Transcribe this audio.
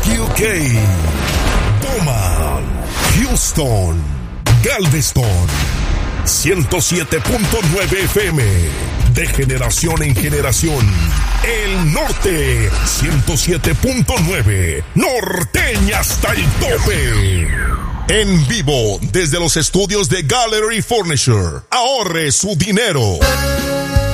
UK, Beaumont, Houston, Galveston, 107.9 FM, de generación en generación. El norte, 107.9, norteña hasta el tope. En vivo desde los estudios de Gallery Furniture. Ahorre su dinero.